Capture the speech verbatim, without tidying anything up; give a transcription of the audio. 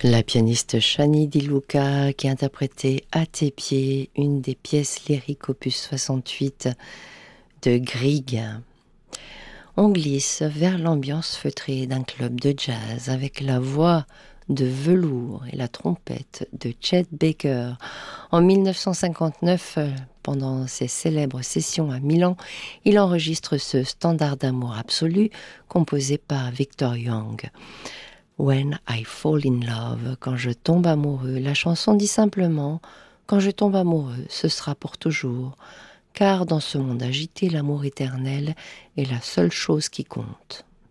La pianiste Shani Di Luca qui interprétait À tes pieds, une des pièces lyriques opus soixante-huit de Grieg. On glisse vers l'ambiance feutrée d'un club de jazz avec la voix de velours et la trompette de Chet Baker. En mille neuf cent cinquante-neuf, pendant ses célèbres sessions à Milan, il enregistre ce standard d'amour absolu composé par Victor Young. When I Fall in Love, quand je tombe amoureux, la chanson dit simplement « Quand je tombe amoureux, ce sera pour toujours », car dans ce monde agité, l'amour éternel est la seule chose qui compte.